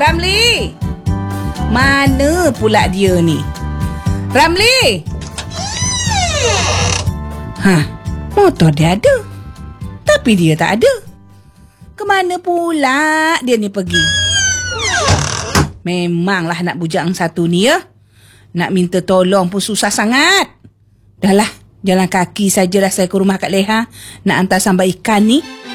Ramli! Mana pula dia ni? Ramli! Motor dia ada. Tapi dia tak ada. Kemana pula dia ni pergi? Memanglah nak bujang satu ni ya. Nak minta tolong pun susah sangat. Dahlah, jalan kaki sajalah saya ke rumah Kak Leha nak hantar sambal ikan ni.